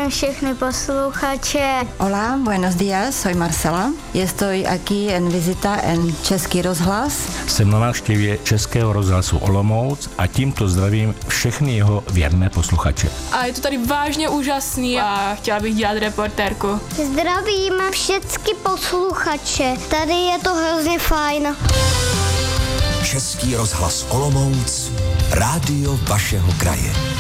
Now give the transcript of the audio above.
Zdravím všechny posluchače. Hola, buenos días, soy Marcela. Estoy aquí en visita en Český rozhlas. Jsem na návštěvě Českého rozhlasu Olomouc a tímto zdravím všechny jeho věrné posluchače. A je to tady vážně úžasný a chtěla bych dělat reportérku. Zdravím všechny posluchače. Tady je to hrozně fajn. Český rozhlas Olomouc, rádio vašeho kraje.